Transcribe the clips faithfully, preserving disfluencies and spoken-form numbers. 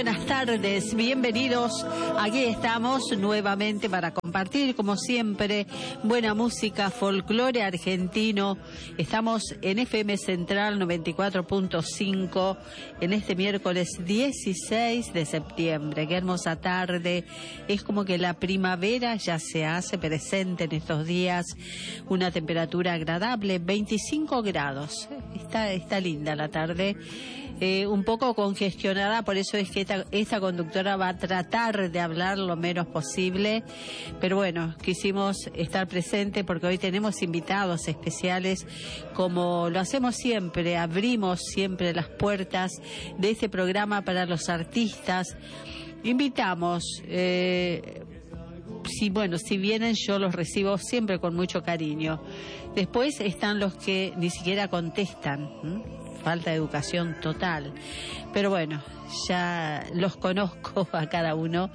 buenas tardes, bienvenidos. Aquí estamos nuevamente para compartir, como siempre, buena música, folclore argentino. Estamos en F M Central noventa y cuatro punto cinco en este miércoles dieciséis de septiembre. Qué hermosa tarde. Es como que la primavera ya se hace presente en estos días. Una temperatura agradable, veinticinco grados. Está, está linda la tarde. Eh, un poco congestionada, por eso es que esta, esta conductora va a tratar de hablar lo menos posible, pero bueno, quisimos estar presentes porque hoy tenemos invitados especiales, como lo hacemos siempre, abrimos siempre las puertas de este programa para los artistas. Invitamos, eh, si, bueno, si vienen yo los recibo siempre con mucho cariño. Después están los que ni siquiera contestan, ¿m? Falta de educación total, pero bueno, ya los conozco a cada uno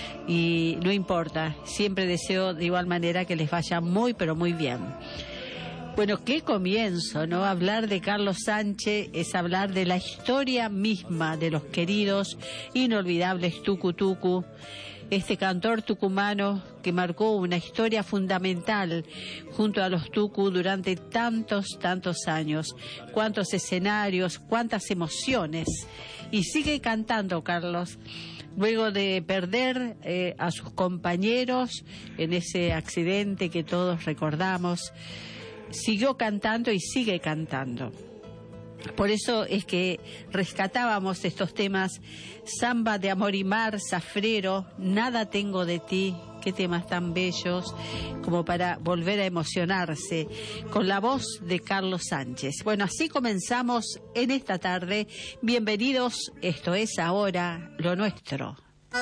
y no importa, siempre deseo de igual manera que les vaya muy pero muy bien. Bueno, qué comienzo, ¿no? Hablar de Carlos Sánchez es hablar de la historia misma de los queridos, inolvidables Tucu Tucu, este cantor tucumano que marcó una historia fundamental junto a los Tucu durante tantos, tantos años. Cuántos escenarios, cuántas emociones. Y sigue cantando, Carlos. Luego de perder eh, a sus compañeros en ese accidente que todos recordamos, siguió cantando y sigue cantando. Por eso es que rescatábamos estos temas: Samba de Amor y Mar, Zafrero, Nada Tengo de Ti. Qué temas tan bellos como para volver a emocionarse con la voz de Carlos Sánchez. Bueno, así comenzamos en esta tarde. Bienvenidos, esto es ahora lo nuestro.